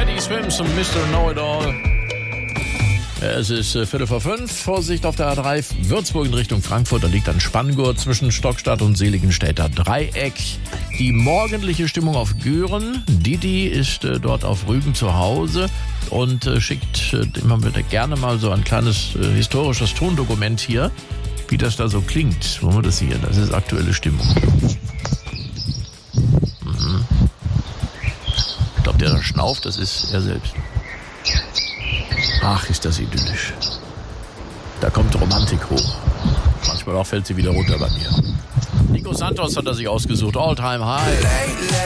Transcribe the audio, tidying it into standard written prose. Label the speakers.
Speaker 1: Teddy Swims und Mr. Know-It-All. Es ist 4:45. Vorsicht auf der A3 Würzburg in Richtung Frankfurt. Da liegt ein Spanngurt zwischen Stockstadt und Seligenstädter Dreieck. Die morgendliche Stimmung auf Göhren. Didi ist dort auf Rügen zu Hause und schickt immer wieder gerne mal so ein kleines historisches Tondokument hier, wie das da so klingt. Wollen wir das hier? Das ist aktuelle Stimmung. Ich glaube, der da schnauft, das ist er selbst. Ach, ist das idyllisch. Da kommt Romantik hoch. Manchmal auch fällt sie wieder runter bei mir. Nico Santos hat er sich ausgesucht. All Time High.